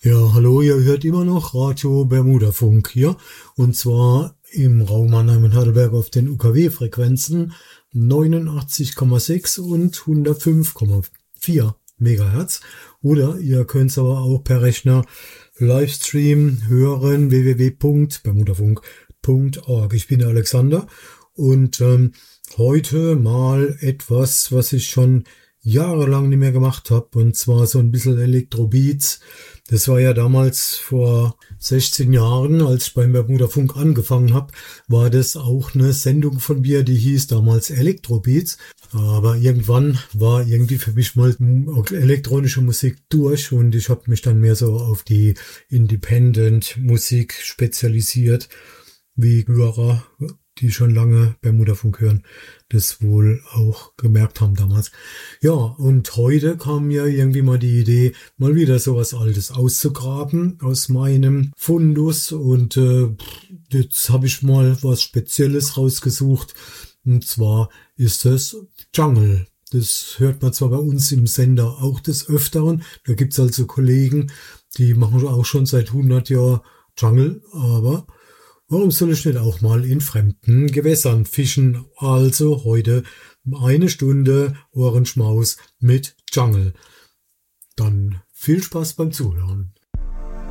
Ja, hallo, ihr hört immer noch Radio Bermuda Funk hier. Und zwar im Raum Mannheim und Heidelberg auf den UKW-Frequenzen 89,6 und 105,4 Megahertz. Oder ihr könnt es aber auch per Rechner Livestream hören, www.bermudafunk.org. Ich bin der Alexander und heute mal etwas, was ich schon jahrelang nicht mehr gemacht habe, und zwar so ein bisschen Elektrobeats. Das war ja damals vor 16 Jahren, als ich beim Bermuda Funk angefangen habe, war das auch eine Sendung von mir, die hieß damals Elektrobeats. Aber irgendwann war irgendwie für mich mal elektronische Musik durch und ich habe mich dann mehr so auf die Independent-Musik spezialisiert, wie Hörer, die schon lange Bermuda Funk hören, das wohl auch gemerkt haben damals. Ja, und heute kam mir irgendwie mal die Idee, mal wieder sowas Altes auszugraben aus meinem Fundus, und jetzt habe ich mal was Spezielles rausgesucht, und zwar ist das Jungle. Das hört man zwar bei uns im Sender auch des Öfteren, da gibt's also Kollegen, die machen auch schon seit 100 Jahren Jungle, aber warum soll ich nicht auch mal in fremden Gewässern fischen? Also heute eine Stunde Ohrenschmaus mit Jungle. Dann viel Spaß beim Zuhören.